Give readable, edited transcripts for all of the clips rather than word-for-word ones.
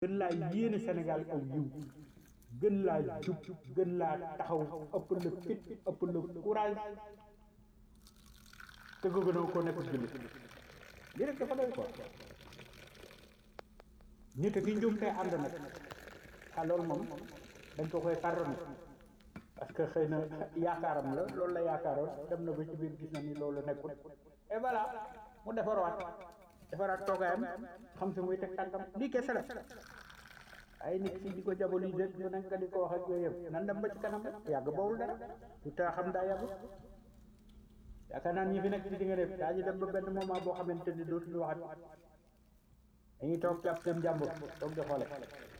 gën laa yéene Sénégal aw yiw gën laa jub gën laa taxaw ëpp la fit ëpp la courage te gënoo ko nekk jullit lii rek dafa doy ko nit ki njuumte ànd nag ah loolu moom dañ ko koy pardonné parce que xëy na yaakaaram la loolu la yaakaaroon dem na ba ci biir gis na ni loolu nekkul et voilà mu defaraat toogaayam xam fi muy teg tànkam lii kese la ay nit fii di ko diaboliser ñu nekk di ko wax ak yooyu yëpp nan dem ba ci kanam yàgg bawul dara lu tax xam daa yàgg yaakaar naa ñi fi nekk di nga def daa ñu dem ba benn moment boo xamante ni dootuñu waxat dañuy toog jàpp seen jàmbur toog di xoole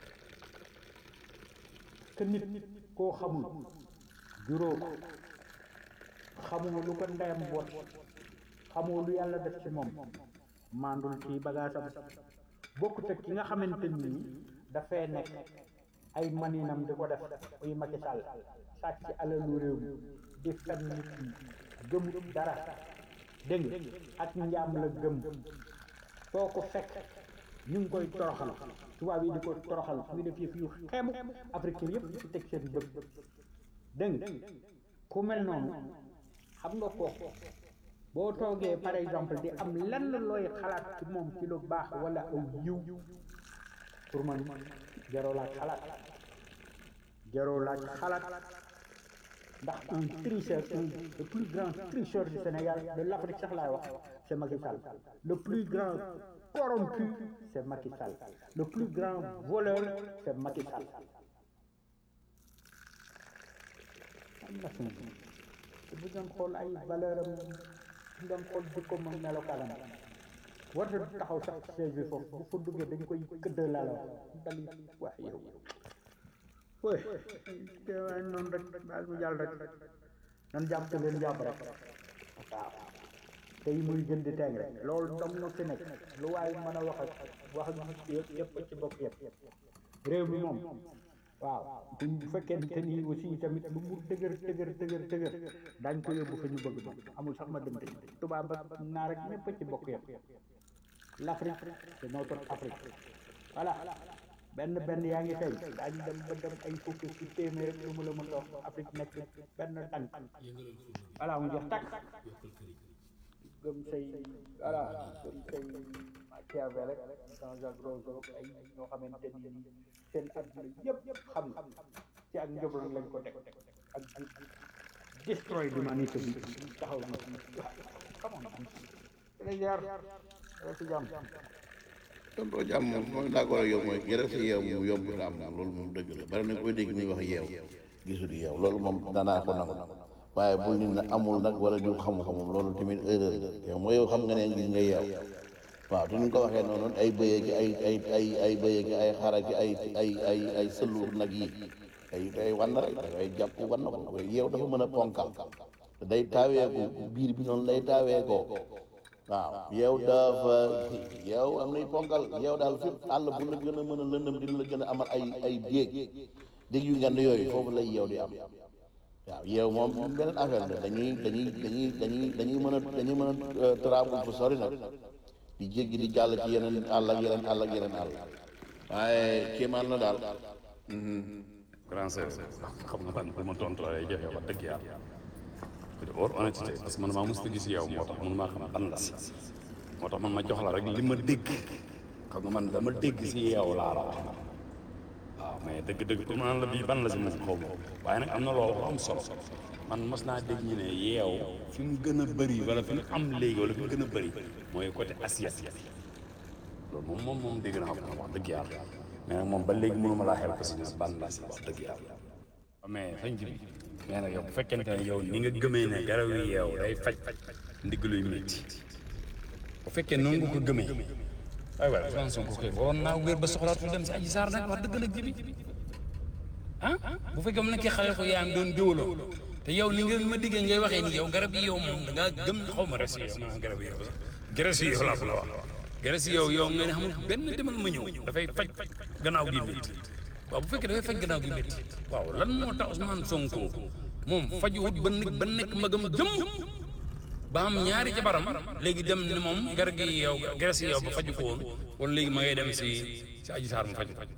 te nit koo xamul juróo ko xamoo lu ko ndeyam boot xamoo lu yàlla def ci moom mandul ci bagaasam bokkut ak ki nga xamante ni dafay nekk ay maninam di ko def muy Macky Sall sàcc alalu réew mi di fen nit ñi gëm dara dégg nga ak njaam la gëm foo ko fekk ñu ngi koy toroxal tubaab yi di ko toroxal muy def yëf yu xeebu africain yëpp ci teg seen bët dégg nga ku mel noonu xam nga kooku boo toogee par exemple di am lenn looy xalaat ci moom ci lu baax wala aw yiw pour man jaroo laaj xalaat ndax un tricheur le plus grand tricheur du Sénégal de l'Afrique sax laay wax c'est Macky Sall le plus grand corrompu c'est Macky Sall le plus grand voleur c'est Macky Sall am na suñu bu doon xool ay valeur am bu doon xool jikkoom ak melokaanam warta taxaw sax siège bi foofu bu fa duggee dañ koy këdd laa la dali wax yow oui te waaye noonu rek baal mu jàll rek nan jàpp te leen jàpp rek waaw tey muy gën di teg rek loolu dom na fi nekk lu waaye mën a wax ak nit yëpp ci bokk yëpp réew mi moom waaw bu fekkente ni aussi tamit lu mu dëgër daañ ko yóbbu fa ñu bëgg moom amul sax ma dem te tubaab ba naa rek ñëpp ci bokk yëpp l'Afrique c'est notre Afrique voilà benn yaa ngi tey daañu dem ba dem ay fukki ci téeméer rek lu mu la mën a wax Afrique nekk benn tànk voilà mu jox takk gëm say voilà gëm say Machiavel rek Jean-Jacques Rousseau ay ñoo xamante ni seen adduna yëpp xam nga ci ak njëblan lañ ko teg ak destroy l'humanité bi taxaw na xamoon na jaar ci jàmm tontoo jàmm mooy d'accord ak yow mooy yere si yeew mu yomb la am loolu moom dëgg la bari na koy dégg muy wax yeew gisul yeew loolu moom danaa ko nangu waaye bul nit ne amul nag wala ju xam-xamum loolu tamit erreur la yow mooy yow xam nga ne gis nga yeew waaw te ni nga ko waxee noonu ay bëyee ki ay bëyee ki ay xara ki ay sëluur nag yi ay wan rek dafay jàpp wan na ko yeew dafa mën a ponkal day taaweeku biir bi noonu lay taaweekoo waaw yow dafa yow am nay ponkal yow daal fi àll bu la gën a mën a lëndëm dina la gën a amal ay déeg yu ngand yooyu foofu lay yow di am waaw yow moom beneen affaire la dañuy mën a travel fu sori nag di jéggi di jàll ci yeneen àll ak yeneen àll waaye kéemaan la daal grand sœur xam nga man bu ma tontu la lay joxe wax dëgg yàlla hors honnêteté parce que man maa mosut a gis yow moo tax man maa xam ban la si moo tax man ma jox la rek li ma dégg xam nga man dama dégg si yow laa la wax na waaw mais dëgg-dëgg pour man la bii ban la si moom xaw ma waaye nag am na loo wax am solo man mos naa dégg ñu ne yeew fi mu gën a bëri wala fi mu am léegi wala fi mu gën a bëri mooy côté assiette loolu moom dégg naa ko wax dëgg yàlla mais nag moom ba léegi mënuma laa xel parce que ban la si wax dëgg yàlla mais fañ ji bi mais nag yow bu fekkente ne yow ni nga gëmee ne garaw yi yeew day faj ndigg luy métti bu fekkee noonu nga ko gëmee waaye waaye Ousmane Sonko koy waroon naa wér ba soxlaat fu dem si Adji Sarr nag wax dëgg nag ji bi bu fekkee mu nekkee xale ko yaa ngi doon déwaloo te yow li nga ma diggee ngay waxee ni yow garab yi yow moom da ngaa gëm xaw ma res yow maanaam garab yi yow geres yi yow laa la wax geres yi yow nga ne xamul benn demal ma ñëw dafay faj gannaaw gi métti waaw bu fekkee dafay faj gannaaw gi métti waaw lan moo tax Ousmane Sonko moom fajuwut ba nekk magam jëm ba am ñaari jabaram léegi dem ni moom garab gi yow geres yi yow ba faju ko woon wala léegi ma ngay dem si Adji Sarr mu faju